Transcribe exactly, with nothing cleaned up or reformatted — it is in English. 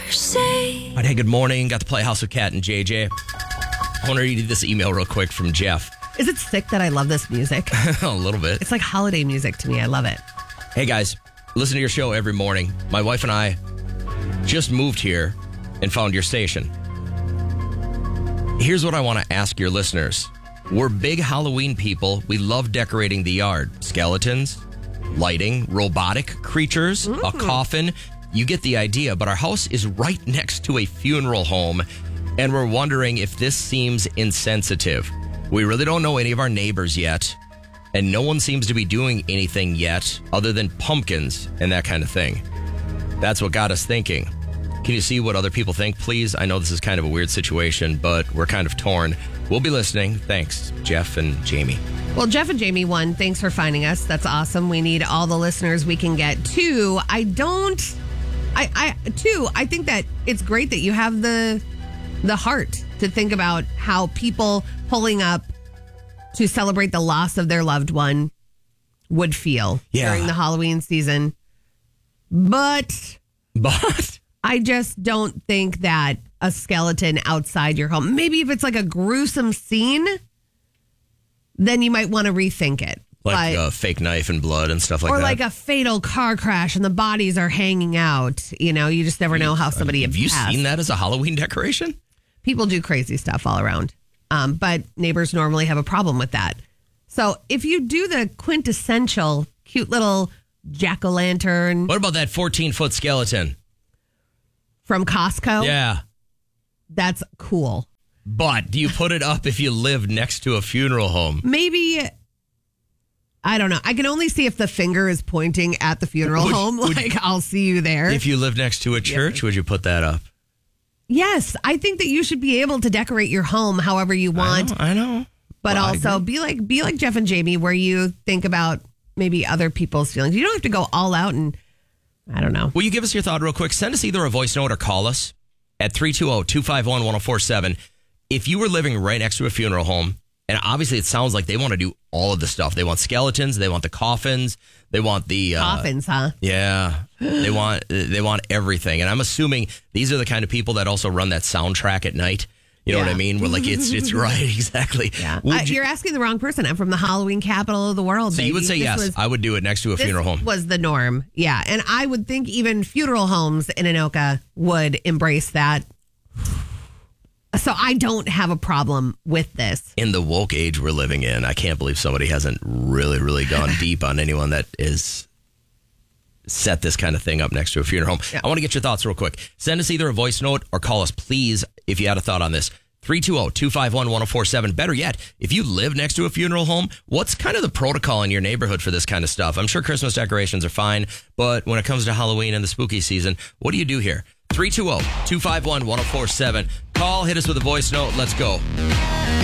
say. All right, hey, good morning. Got to play House of Cat and J J. I want to read this email real quick from Jeff. Is it sick that I love this music? A little bit. It's like holiday music to me. I love it. Hey, guys, listen to your show every morning. My wife and I just moved here and found your station. Here's what I want to ask your listeners. We're big Halloween people. We love decorating the yard. Skeletons, lighting, robotic creatures, mm. a coffin. You get the idea, but our house is right next to a funeral home, and we're wondering if this seems insensitive. We really don't know any of our neighbors yet, and no one seems to be doing anything yet other than pumpkins and that kind of thing. That's what got us thinking. Can you see what other people think, please? I know this is kind of a weird situation, but we're kind of torn. We'll be listening. Thanks, Jeff and Jamie. Well, Jeff and Jamie, one, thanks for finding us. That's awesome. We need all the listeners we can get. Two, I don't... I, I two, I think that it's great that you have the the heart to think about how people pulling up to celebrate the loss of their loved one would feel yeah. during the Halloween season. But, but I just don't think that a skeleton outside your home, maybe if it's like a gruesome scene, then you might want to rethink it. Like but, a fake knife and blood and stuff like or that. Or like a fatal car crash and the bodies are hanging out. You know, you just never know how somebody Have you passed. seen that as a Halloween decoration? People do crazy stuff all around. Um, but neighbors normally have a problem with that. So if you do the quintessential cute little jack-o'-lantern. What about that fourteen-foot skeleton? From Costco? Yeah. That's cool. But do you put it up if you live next to a funeral home? Maybe... I don't know. I can only see if the finger is pointing at the funeral would, home. Like, would, I'll see you there. If you live next to a church, yeah. would you put that up? Yes. I think that you should be able to decorate your home however you want. I know. I know. But well, also be like be like Jeff and Jamie, where you think about maybe other people's feelings. You don't have to go all out and, I don't know. Will you give us your thought real quick? Send us either a voice note or call us at three two zero, two five one, one zero four seven. If you were living right next to a funeral home, and obviously it sounds like they want to do all of the stuff. They want skeletons. They want the coffins. They want the... Uh, coffins, huh? Yeah. They want they want everything. And I'm assuming these are the kind of people that also run that soundtrack at night. You know yeah. what I mean? We're like, it's it's right, exactly. Yeah. Uh, you, you're asking the wrong person. I'm from the Halloween capital of the world, So baby. you would say this yes. Was, I would do it next to a this funeral home. was the norm. Yeah. And I would think even funeral homes in Anoka would embrace that. So I don't have a problem with this. In the woke age we're living in, I can't believe somebody hasn't really, really gone deep on anyone that is set this kind of thing up next to a funeral home. Yeah. I want to get your thoughts real quick. Send us either a voice note or call us, please, if you had a thought on this. three two zero, two five one, one zero four seven. Better yet, if you live next to a funeral home, what's kind of the protocol in your neighborhood for this kind of stuff? I'm sure Christmas decorations are fine, but when it comes to Halloween and the spooky season, what do you do here? three two zero, two five one, one zero four seven. Call, hit us with a voice note. Let's go.